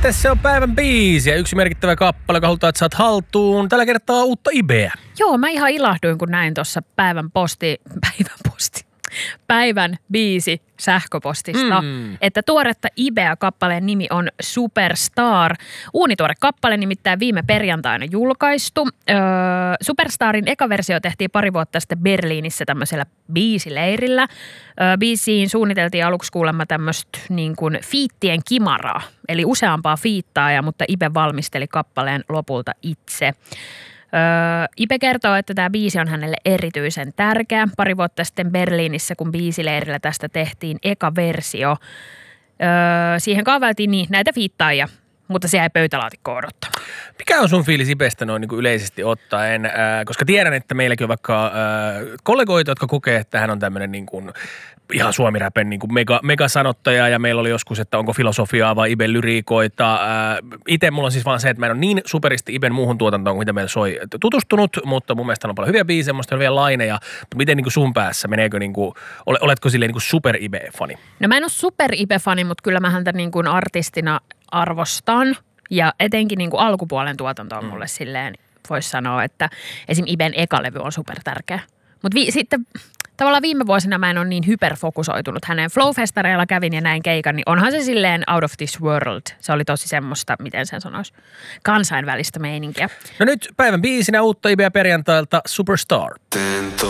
Sitten se on päivän biisi ja yksi merkittävä kappale, joka halutaan, että saat haltuun. Tällä kertaa uutta Ibeä. Joo, mä ihan ilahduin, kun näin tuossa päivän biisi sähköpostista, että tuoretta Ibeä-kappaleen nimi on Superstar. Uunituore kappale, nimittäin viime perjantaina julkaistu. Superstarin eka versio tehtiin pari vuotta sitten Berliinissä tämmöisellä biisileirillä. Biisiin suunniteltiin aluksi kuulemma tämmöistä niin kuin fiittien kimaraa, eli useampaa fiittaajaa, mutta Ibe valmisteli kappaleen lopulta itse. Ibe kertoo, että tämä biisi on hänelle erityisen tärkeä. Pari vuotta sitten Berliinissä, kun biisileirillä tästä tehtiin eka versio. Siihen kaavailtiin niin näitä fiittaajia, mutta se jäi pöytälaatikkoon odottamaan. Mikä on sun fiilis Ibestä noin niin kuin yleisesti ottaen? Koska tiedän, että meilläkin on vaikka kollegoita, jotka kokee, että hän on tämmöinen niin kuin ihan suomiräpen niin kuin megasanottaja ja meillä oli joskus, että onko filosofiaa vai Iben lyriikoita. Itse mulla on siis vaan se, että mä en ole niin superisti Iben muuhun tuotantoon kuin mitä meillä soi tutustunut, mutta mun mielestä on paljon hyviä biisejä, musta on hyviä laineja. Mutta miten niin kuin sun päässä, meneekö niin kuin, oletko silleen niin kuin super Ibe-fani? No mä en ole super Ibe-fani, mutta kyllä mä häntä niin kuin artistina arvostan ja etenkin niin kuin alkupuolen tuotanto on mulle silleen, voisi sanoa, että esim. Iben eka levy on super tärkeä. Mutta sitten tavallaan viime vuosina mä en ole niin hyperfokusoitunut hänen Flow-festareilla kävin ja näin keikan, niin onhan se silleen out of this world. Se oli tosi semmoista, miten sen sanoisi, kansainvälistä meininkiä. No nyt päivän biisinä uutta Ibeä perjantailta Superstar.